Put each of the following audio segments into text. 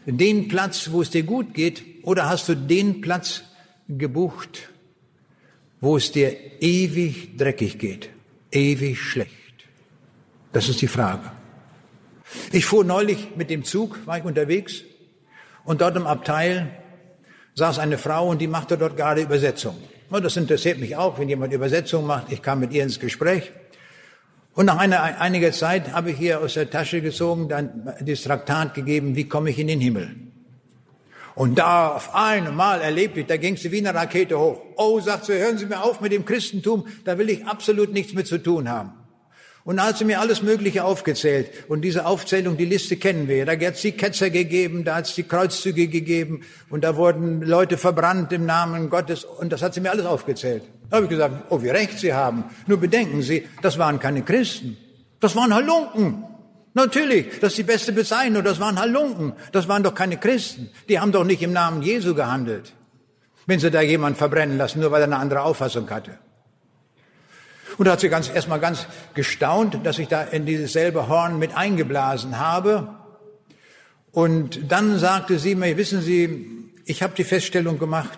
den Platz, wo es dir gut geht, oder hast du den Platz gebucht, wo es dir ewig dreckig geht, ewig schlecht? Das ist die Frage. Ich fuhr neulich mit dem Zug, war ich unterwegs, und dort im Abteil saß eine Frau und die machte dort gerade Übersetzung. Das interessiert mich auch, wenn jemand Übersetzung macht. Ich kam mit ihr ins Gespräch. Und nach einiger Zeit habe ich ihr aus der Tasche gezogen, dann das Traktat gegeben, wie komme ich in den Himmel? Und da auf einmal erlebte ich, da ging sie wie eine Rakete hoch. Oh, sagt sie, hören Sie mir auf mit dem Christentum, da will ich absolut nichts mit zu tun haben. Und da hat sie mir alles Mögliche aufgezählt. Und diese Aufzählung, die Liste kennen wir. Da hat es die Ketzer gegeben, da hat es die Kreuzzüge gegeben und da wurden Leute verbrannt im Namen Gottes. Und das hat sie mir alles aufgezählt. Da habe ich gesagt, oh, wie recht Sie haben. Nur bedenken Sie, das waren keine Christen. Das waren Halunken. Natürlich, das ist die beste Bezeichnung. Das waren Halunken. Das waren doch keine Christen. Die haben doch nicht im Namen Jesu gehandelt. Wenn sie da jemanden verbrennen lassen, nur weil er eine andere Auffassung hatte. Und da hat sie erstmal ganz gestaunt, dass ich da in dieses selbe Horn mit eingeblasen habe. Und dann sagte sie mir, wissen Sie, ich habe die Feststellung gemacht,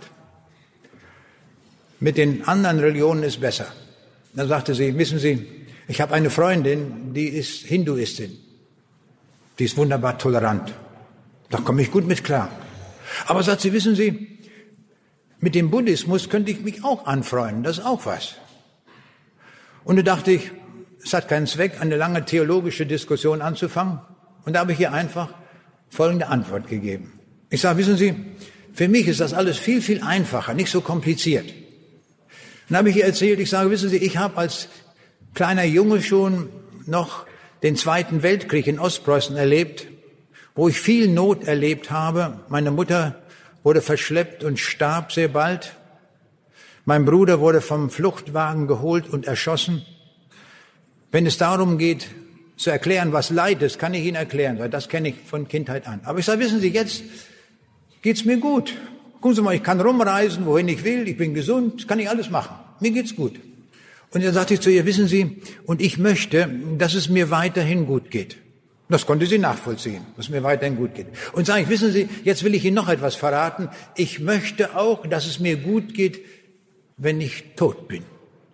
mit den anderen Religionen ist besser. Dann sagte sie, wissen Sie, ich habe eine Freundin, die ist Hinduistin. Die ist wunderbar tolerant. Da komme ich gut mit klar. Aber sagt sie, wissen Sie, mit dem Buddhismus könnte ich mich auch anfreunden, das ist auch was. Und da dachte ich, es hat keinen Zweck, eine lange theologische Diskussion anzufangen. Und da habe ich ihr einfach folgende Antwort gegeben. Ich sage, wissen Sie, für mich ist das alles viel, viel einfacher, nicht so kompliziert. Dann habe ich ihr erzählt, ich sage, wissen Sie, ich habe als kleiner Junge schon noch den Zweiten Weltkrieg in Ostpreußen erlebt, wo ich viel Not erlebt habe. Meine Mutter wurde verschleppt und starb sehr bald. Mein Bruder wurde vom Fluchtwagen geholt und erschossen. Wenn es darum geht, zu erklären, was Leid ist, kann ich Ihnen erklären, weil das kenne ich von Kindheit an. Aber ich sage, wissen Sie, jetzt geht's mir gut. Gucken Sie mal, ich kann rumreisen, wohin ich will, ich bin gesund, kann ich alles machen. Mir geht's gut. Und dann sagte ich zu ihr, wissen Sie, und ich möchte, dass es mir weiterhin gut geht. Das konnte sie nachvollziehen, dass es mir weiterhin gut geht. Und sage ich, wissen Sie, jetzt will ich Ihnen noch etwas verraten. Ich möchte auch, dass es mir gut geht, wenn ich tot bin.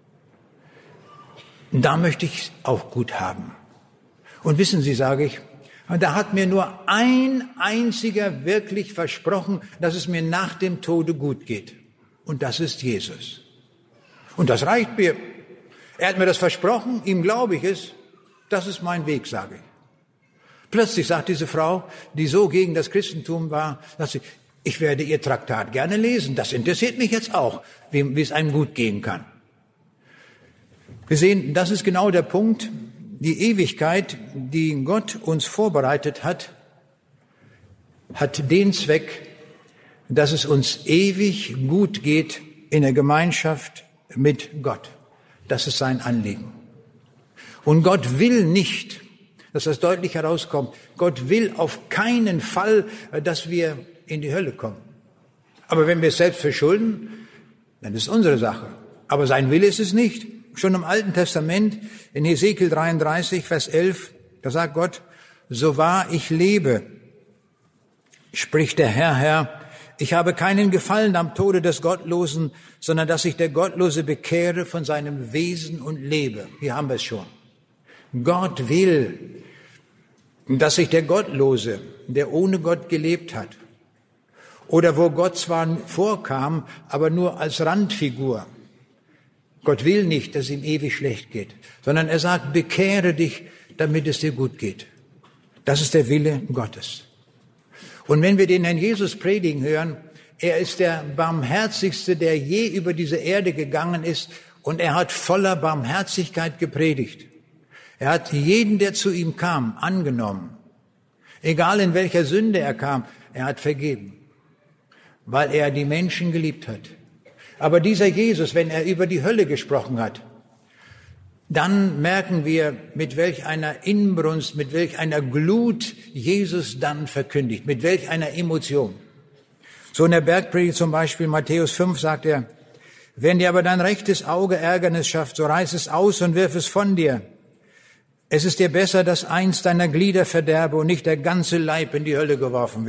Da möchte ich auch gut haben. Und wissen Sie, sage ich, da hat mir nur ein einziger wirklich versprochen, dass es mir nach dem Tode gut geht. Und das ist Jesus. Und das reicht mir. Er hat mir das versprochen, ihm glaube ich es. Das ist mein Weg, sage ich. Plötzlich sagt diese Frau, die so gegen das Christentum war, dass sie, ich werde Ihr Traktat gerne lesen. Das interessiert mich jetzt auch, wie es einem gut gehen kann. Wir sehen, das ist genau der Punkt. Die Ewigkeit, die Gott uns vorbereitet hat, hat den Zweck, dass es uns ewig gut geht in der Gemeinschaft mit Gott. Das ist sein Anliegen. Und Gott will nicht, dass das deutlich herauskommt, Gott will auf keinen Fall, dass wir in die Hölle kommen. Aber wenn wir es selbst verschulden, dann ist es unsere Sache. Aber sein Wille ist es nicht. Schon im Alten Testament, in Hesekiel 33, Vers 11, da sagt Gott, so wahr ich lebe, spricht der Herr, ich habe keinen Gefallen am Tode des Gottlosen, sondern dass sich der Gottlose bekehre von seinem Wesen und lebe. Hier haben wir es schon. Gott will, dass sich der Gottlose, der ohne Gott gelebt hat, oder wo Gott zwar vorkam, aber nur als Randfigur. Gott will nicht, dass es ihm ewig schlecht geht, sondern er sagt, bekehre dich, damit es dir gut geht. Das ist der Wille Gottes. Und wenn wir den Herrn Jesus predigen hören, er ist der Barmherzigste, der je über diese Erde gegangen ist, und er hat voller Barmherzigkeit gepredigt. Er hat jeden, der zu ihm kam, angenommen. Egal in welcher Sünde er kam, er hat vergeben, weil er die Menschen geliebt hat. Aber dieser Jesus, wenn er über die Hölle gesprochen hat, dann merken wir, mit welch einer Inbrunst, mit welch einer Glut Jesus dann verkündigt, mit welch einer Emotion. So in der Bergpredigt zum Beispiel, Matthäus 5, sagt er, wenn dir aber dein rechtes Auge Ärgernis schafft, so reiß es aus und wirf es von dir. Es ist dir besser, dass eins deiner Glieder verderbe und nicht der ganze Leib in die Hölle geworfen wird.